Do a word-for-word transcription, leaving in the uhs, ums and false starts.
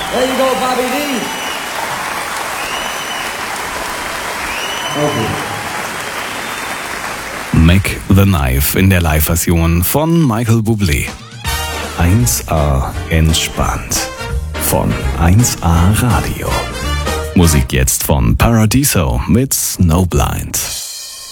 There you go, Bobby D. Okay. Mac the Knife in der Live-Version von Michael Bublé. eins A entspannt von eins A Radio. Musik jetzt von Paradiso mit Snowblind.